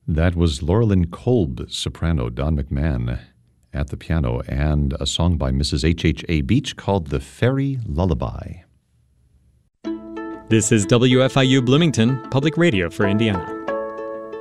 That was Laurelyn Kolb, soprano, Don McMahon at the piano, and a song by Mrs. H.H.A. Beach called The Fairy Lullaby. This is WFIU Bloomington, Public Radio for Indiana.